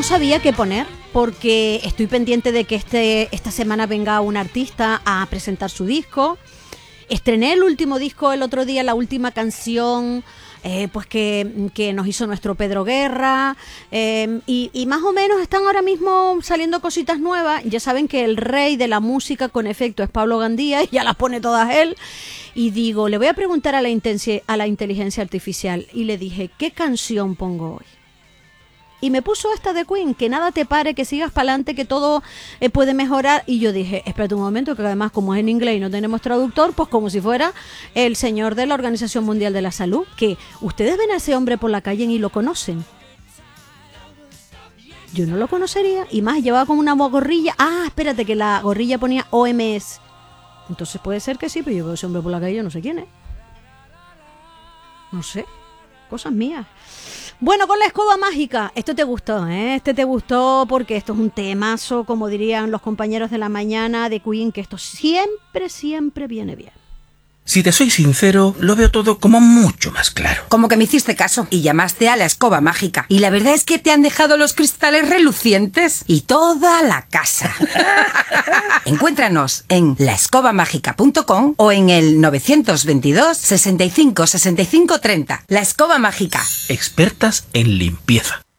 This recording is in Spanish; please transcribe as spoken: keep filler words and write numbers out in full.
no sabía qué poner, porque estoy pendiente de que este, esta semana venga un artista a presentar su disco. Estrené el último disco el otro día, la última canción eh, pues que, que nos hizo nuestro Pedro Guerra, eh, y, y más o menos están ahora mismo saliendo cositas nuevas. Ya saben que el rey de la música con efecto es Pablo Gandía y ya las pone todas él. Y digo, le voy a preguntar a la, intensi- a la inteligencia artificial, y le dije, ¿qué canción pongo hoy? Y me puso esta de Queen, que nada te pare, que sigas para adelante, que todo eh, puede mejorar. Y yo dije, espérate un momento, que además como es en inglés y no tenemos traductor, pues como si fuera el señor de la Organización Mundial de la Salud, que ustedes ven a ese hombre por la calle y lo conocen. Yo no lo conocería, y más llevaba como una gorrilla. Ah, espérate, que la gorrilla ponía O M S. Entonces puede ser que sí, pero yo veo a ese hombre por la calle, yo no sé quién es. No sé, cosas mías. Bueno, con la escoba mágica, esto te gustó, ¿eh? Este te gustó porque esto es un temazo, como dirían los compañeros de la mañana de Queen, que esto siempre, siempre viene bien. Si te soy sincero, lo veo todo como mucho más claro. Como que me hiciste caso y llamaste a la escoba mágica. Y la verdad es que te han dejado los cristales relucientes y toda la casa. Encuéntranos en la escoba mágica punto com o en el nueve dos dos, sesenta y cinco, sesenta y cinco, treinta. La Escoba Mágica. Expertas en limpieza.